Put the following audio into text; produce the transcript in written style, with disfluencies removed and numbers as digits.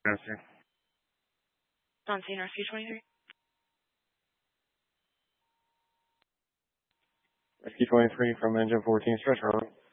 Answer. On scene, Rescue 23. Rescue 23 from engine 14, stretch rolling.